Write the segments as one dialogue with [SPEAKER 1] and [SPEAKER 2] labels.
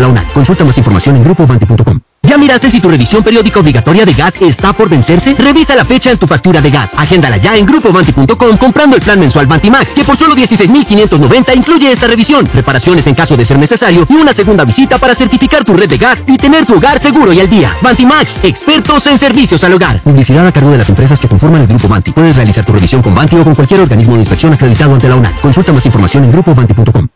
[SPEAKER 1] la UNAC. Consulta más información en grupovanti.com. ¿Ya miraste si tu revisión periódica obligatoria de gas está por vencerse? Revisa la fecha en tu factura de gas. Agéndala ya en grupovanti.com comprando el plan mensual Vantimax, que por solo 16,590 incluye esta revisión, reparaciones en caso de ser necesario y una segunda visita para certificar tu red de gas y tener tu hogar seguro y al día. Vantimax, expertos en servicios al hogar. Publicidad a cargo de las empresas que conforman el Grupo Vanti. Puedes realizar tu revisión con Vanti o con cualquier organismo de inspección acreditado ante la UNAC. Consulta más información en grupovanti.com.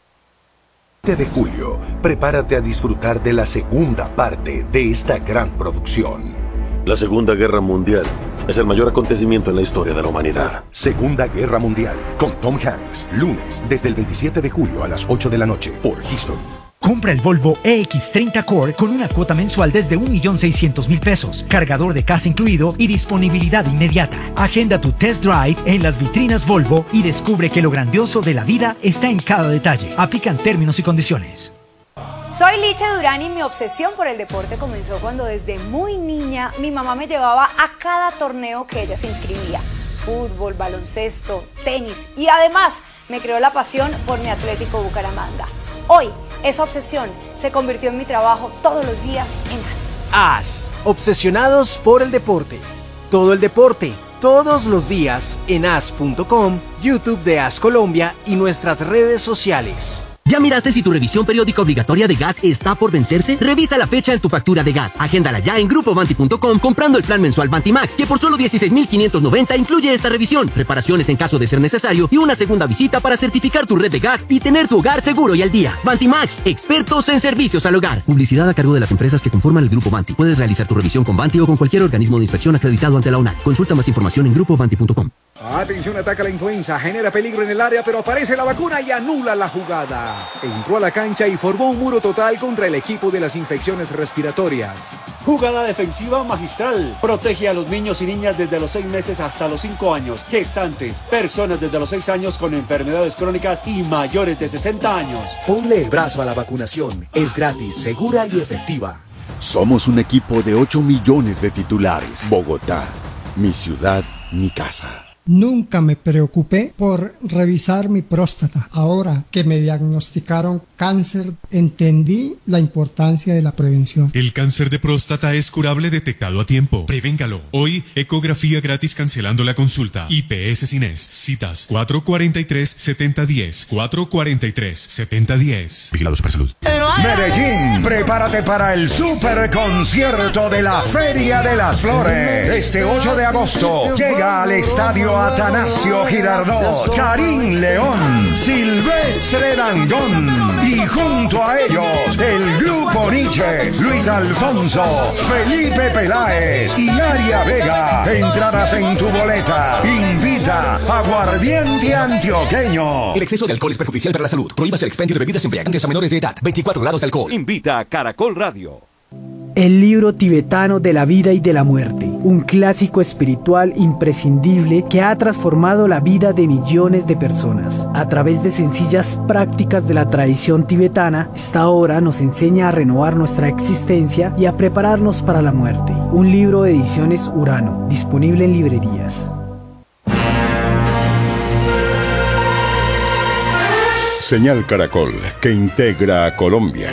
[SPEAKER 2] De julio, prepárate a disfrutar de la segunda parte de esta gran producción.
[SPEAKER 3] La Segunda Guerra Mundial es el mayor acontecimiento en la historia de la humanidad.
[SPEAKER 2] Segunda Guerra Mundial, con Tom Hanks, lunes, desde el 27 de julio a las 8 de la noche, por History.
[SPEAKER 4] Compra el Volvo EX30 Core con una cuota mensual desde 1.600.000 pesos, cargador de casa incluido y disponibilidad inmediata. Agenda tu test drive en las vitrinas Volvo y descubre que lo grandioso de la vida está en cada detalle. Aplican términos y condiciones.
[SPEAKER 5] Soy Licha Durán y mi obsesión por el deporte comenzó cuando desde muy niña mi mamá me llevaba a cada torneo que ella se inscribía. Fútbol, baloncesto, tenis y además me creó la pasión por mi Atlético Bucaramanga. Hoy, esa obsesión se convirtió en mi trabajo todos los días en AS.
[SPEAKER 6] AS, obsesionados por el deporte. Todo el deporte, todos los días en as.com, YouTube de AS Colombia y nuestras redes sociales.
[SPEAKER 1] ¿Ya miraste si tu revisión periódica obligatoria de gas está por vencerse? Revisa la fecha en tu factura de gas. Agéndala ya en grupovanti.com comprando el plan mensual Vantimax, que por solo 16,590 incluye esta revisión, reparaciones en caso de ser necesario y una segunda visita para certificar tu red de gas y tener tu hogar seguro y al día. Vantimax, expertos en servicios al hogar. Publicidad a cargo de las empresas que conforman el Grupo Vanti. Puedes realizar tu revisión con Vanti o con cualquier organismo de inspección acreditado ante la UNAC. Consulta más información en grupovanti.com.
[SPEAKER 7] Atención, ataca la influenza, genera peligro en el área, pero aparece la vacuna y anula la jugada. Entró a la cancha y formó un muro total contra el equipo de las infecciones respiratorias.
[SPEAKER 8] Jugada defensiva magistral. Protege a los niños y niñas desde los 6 meses hasta los 5 años, gestantes, personas desde los 6 años con enfermedades crónicas y mayores de 60 años.
[SPEAKER 9] Ponle el brazo a la vacunación. Es gratis, segura y efectiva.
[SPEAKER 10] Somos un equipo de 8 millones de titulares. Bogotá, mi ciudad, mi casa.
[SPEAKER 11] Nunca me preocupé por revisar mi próstata. Ahora que me diagnosticaron cáncer, entendí la importancia de la prevención.
[SPEAKER 12] El cáncer de próstata es curable detectado a tiempo. Prevéngalo. Hoy, ecografía gratis cancelando la consulta. IPS Cines. Citas 443-7010. 443-7010.
[SPEAKER 13] Vigilado Supersalud.
[SPEAKER 14] Medellín, prepárate para el super concierto de la Feria de las Flores. Este 8 de agosto llega al estadio Atanasio Girardot, Karim León, Silvestre Dangond y junto a ellos el Grupo Nietzsche, Luis Alfonso, Felipe Peláez y Aria Vega. Entradas en tu boleta. Invita Aguardiente Antioqueño.
[SPEAKER 9] El exceso de alcohol es perjudicial para la salud. Prohíbas el expendio de bebidas embriagantes a menores de edad. 24 grados de alcohol.
[SPEAKER 15] Invita a Caracol Radio.
[SPEAKER 16] El libro tibetano de la vida y de la muerte, un clásico espiritual imprescindible que ha transformado la vida de millones de personas. A través de sencillas prácticas de la tradición tibetana, esta obra nos enseña a renovar nuestra existencia y a prepararnos para la muerte. Un libro de Ediciones Urano, disponible en librerías.
[SPEAKER 10] Señal Caracol, que integra a Colombia.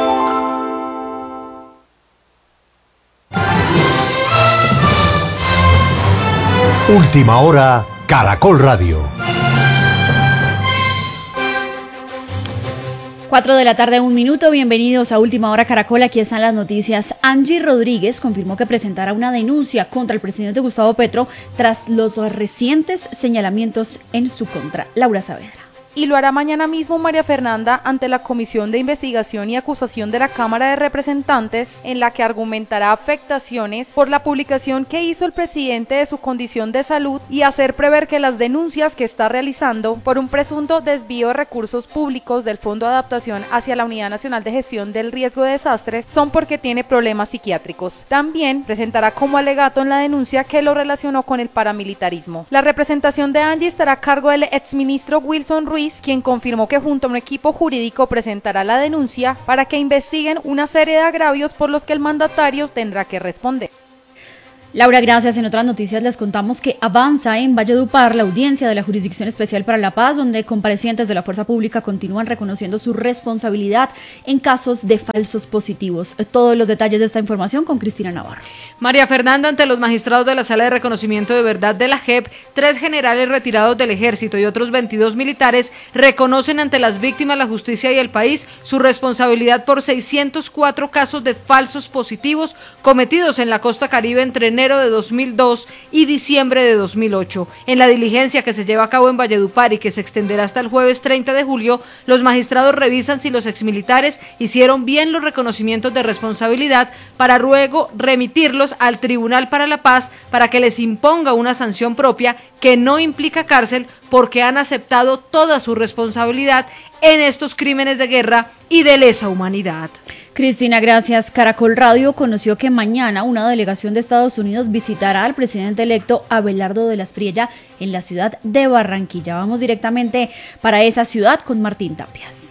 [SPEAKER 17] Última hora, Caracol Radio.
[SPEAKER 18] 4 de la tarde, 1 minuto. Bienvenidos a Última Hora Caracol. Aquí están las noticias. Angie Rodríguez confirmó que presentará una denuncia contra el presidente Gustavo Petro tras los recientes señalamientos en su contra. Laura Saavedra.
[SPEAKER 19] Y lo hará mañana mismo María Fernanda ante la Comisión de Investigación y Acusación de la Cámara de Representantes, en la que argumentará afectaciones por la publicación que hizo el presidente de su condición de salud y hacer prever que las denuncias que está realizando por un presunto desvío de recursos públicos del Fondo de Adaptación hacia la Unidad Nacional de Gestión del Riesgo de Desastres son porque tiene problemas psiquiátricos. También presentará como alegato en la denuncia que lo relacionó con el paramilitarismo. La representación de Angie estará a cargo del exministro Wilson Ruiz, quien confirmó que junto a un equipo jurídico presentará la denuncia para que investiguen una serie de agravios por los que el mandatario tendrá que responder.
[SPEAKER 18] Laura, gracias. En otras noticias les contamos que avanza en Valledupar la audiencia de la Jurisdicción Especial para la Paz, donde comparecientes de la Fuerza Pública continúan reconociendo su responsabilidad en casos de falsos positivos. Todos los detalles de esta información con Cristina Navarro.
[SPEAKER 13] María Fernanda, ante los magistrados de la Sala de Reconocimiento de Verdad de la JEP, 3 generales retirados del Ejército y otros 22 militares reconocen ante las víctimas, la justicia y el país su responsabilidad por 604 casos de falsos positivos cometidos en la costa caribe entre enero de 2002 y diciembre de 2008. En la diligencia que se lleva a cabo en Valledupar y que se extenderá hasta el jueves 30 de julio, los magistrados revisan si los exmilitares hicieron bien los reconocimientos de responsabilidad para luego remitirlos al Tribunal para la Paz para que les imponga una sanción propia que no implica cárcel porque han aceptado toda su responsabilidad en estos crímenes de guerra y de lesa humanidad.
[SPEAKER 18] Cristina, gracias. Caracol Radio conoció que mañana una delegación de Estados Unidos visitará al presidente electo Abelardo de la Espriella en la ciudad de Barranquilla. Vamos directamente para esa ciudad con Martín Tapias.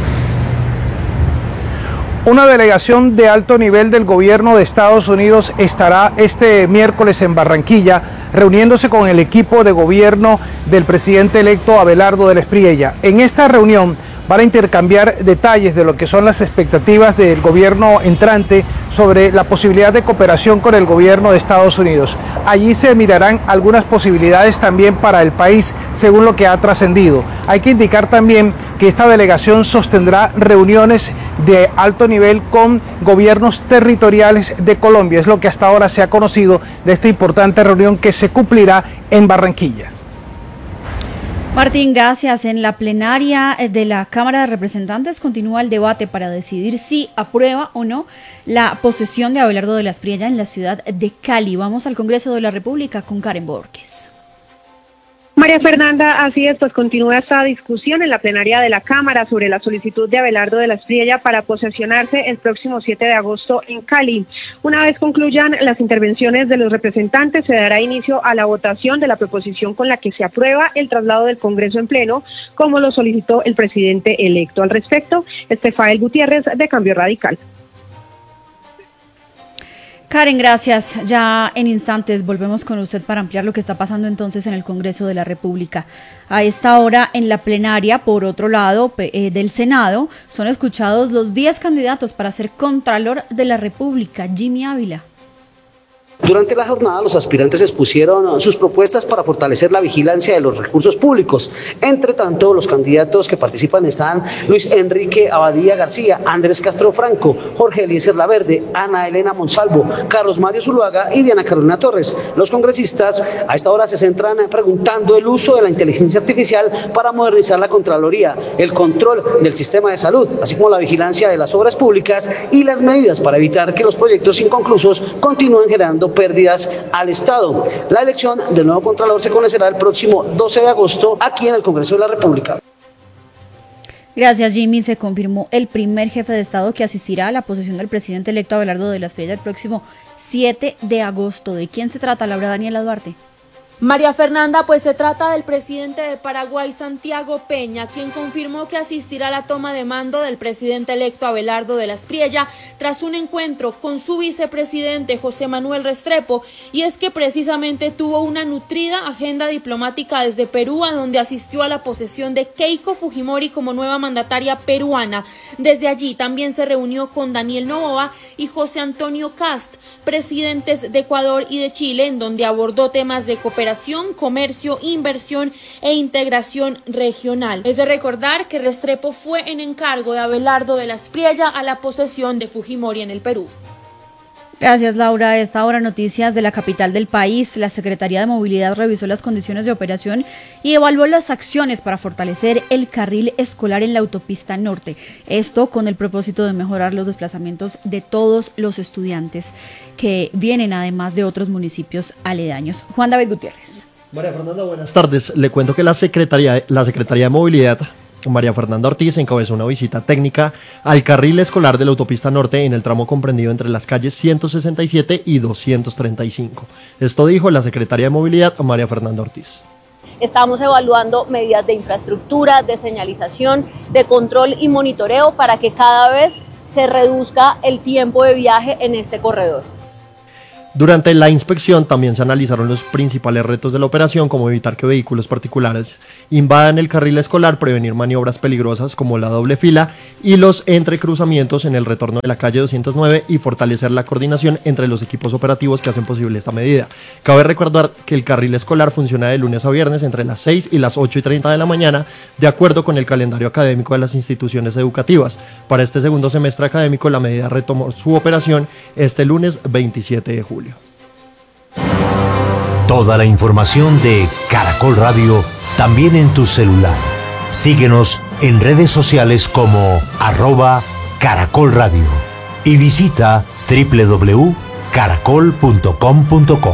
[SPEAKER 15] Una delegación de alto nivel del gobierno de Estados Unidos estará este miércoles en Barranquilla reuniéndose con el equipo de gobierno del presidente electo Abelardo de la Espriella. En esta reunión van a intercambiar detalles de lo que son las expectativas del gobierno entrante sobre la posibilidad de cooperación con el gobierno de Estados Unidos. Allí se mirarán algunas posibilidades también para el país, según lo que ha trascendido. Hay que indicar también que esta delegación sostendrá reuniones de alto nivel con gobiernos territoriales de Colombia. Es lo que hasta ahora se ha conocido de esta importante reunión que se cumplirá en Barranquilla.
[SPEAKER 18] Martín, gracias. En la plenaria de la Cámara de Representantes continúa el debate para decidir si aprueba o no la posesión de Abelardo de la Espriella en la ciudad de Cali. Vamos al Congreso de la República con Karen Borges.
[SPEAKER 20] María Fernanda, así es, pues continúa esta discusión en la plenaria de la Cámara sobre la solicitud de Abelardo de la Espriella para posesionarse el próximo 7 de agosto en Cali. Una vez concluyan las intervenciones de los representantes, se dará inicio a la votación de la proposición con la que se aprueba el traslado del Congreso en pleno, como lo solicitó el presidente electo. Al respecto, Estefael Gutiérrez, de Cambio Radical.
[SPEAKER 18] Karen, gracias. Ya en instantes volvemos con usted para ampliar lo que está pasando entonces en el Congreso de la República. A esta hora en la plenaria, por otro lado, del Senado, son escuchados los 10 candidatos para ser Contralor de la República. Jimmy Ávila.
[SPEAKER 21] Durante la jornada, los aspirantes expusieron sus propuestas para fortalecer la vigilancia de los recursos públicos. Entre tanto, los candidatos que participan están Luis Enrique Abadía García, Andrés Castro Franco, Jorge Eliezer Laverde, Ana Elena Monsalvo, Carlos Mario Zuluaga y Diana Carolina Torres. Los congresistas a esta hora se centran preguntando el uso de la inteligencia artificial para modernizar la Contraloría, el control del sistema de salud, así como la vigilancia de las obras públicas y las medidas para evitar que los proyectos inconclusos continúen generando pérdidas al Estado. La elección del nuevo Contralor se conocerá el próximo 12 de agosto aquí en el Congreso de la República.
[SPEAKER 18] Gracias, Jimmy. Se confirmó el primer jefe de Estado que asistirá a la posesión del presidente electo Abelardo de la Espriella el próximo 7 de agosto. ¿De quién se trata, Laura Daniela Duarte?
[SPEAKER 22] María Fernanda, pues se trata del presidente de Paraguay, Santiago Peña, quien confirmó que asistirá a la toma de mando del presidente electo Abelardo de la Espriella tras un encuentro con su vicepresidente José Manuel Restrepo, y es que precisamente tuvo una nutrida agenda diplomática desde Perú, a donde asistió a la posesión de Keiko Fujimori como nueva mandataria peruana. Desde allí también se reunió con Daniel Noboa y José Antonio Kast, presidentes de Ecuador y de Chile, en donde abordó temas de cooperación, comercio, inversión e integración regional. Es de recordar que Restrepo fue en encargo de Abelardo de la Espriella a la posesión de Fujimori en el Perú.
[SPEAKER 18] Gracias, Laura. A esta hora, noticias de la capital del país. La Secretaría de Movilidad revisó las condiciones de operación y evaluó las acciones para fortalecer el carril escolar en la autopista norte. Esto con el propósito de mejorar los desplazamientos de todos los estudiantes que vienen además de otros municipios aledaños. Juan David Gutiérrez.
[SPEAKER 23] María Fernanda, buenas tardes. Le cuento que la Secretaría de Movilidad, María Fernanda Ortiz, encabezó una visita técnica al carril escolar de la autopista norte en el tramo comprendido entre las calles 167 y 235. Esto dijo la Secretaría de Movilidad, María Fernanda Ortiz.
[SPEAKER 24] Estamos evaluando medidas de infraestructura, de señalización, de control y monitoreo para que cada vez se reduzca el tiempo de viaje en este corredor.
[SPEAKER 23] Durante la inspección también se analizaron los principales retos de la operación, como evitar que vehículos particulares invadan el carril escolar, prevenir maniobras peligrosas como la doble fila y los entrecruzamientos en el retorno de la calle 209 y fortalecer la coordinación entre los equipos operativos que hacen posible esta medida. Cabe recordar que el carril escolar funciona de lunes a viernes entre las 6 y las 8:30 de la mañana, de acuerdo con el calendario académico de las instituciones educativas. Para este segundo semestre académico, la medida retomó su operación este lunes 27 de julio.
[SPEAKER 17] Toda la información de Caracol Radio también en tu celular. Síguenos en redes sociales como @Caracol Radio y visita www.caracol.com.co.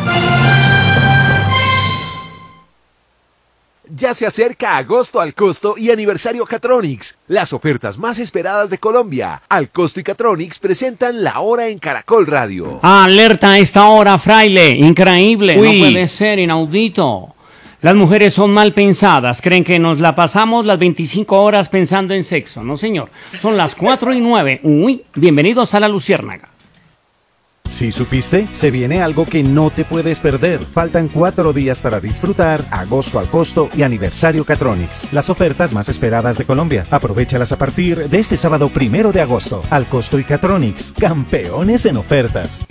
[SPEAKER 2] Ya se acerca agosto al costo y aniversario Catronics, las ofertas más esperadas de Colombia. Al costo y Catronics presentan la hora en Caracol Radio.
[SPEAKER 3] Alerta a esta hora, fraile. Increíble, no puede ser, inaudito. Las mujeres son mal pensadas, creen que nos la pasamos las 25 horas pensando en sexo. No, señor, son las 4:09. Uy, bienvenidos a La Luciérnaga.
[SPEAKER 4] ¿Sí supiste? Se viene algo que no te puedes perder. Faltan 4 días para disfrutar agosto al costo y aniversario Catronics, las ofertas más esperadas de Colombia. Aprovéchalas a partir de este sábado 1 de agosto. Al costo y Catronics, campeones en ofertas.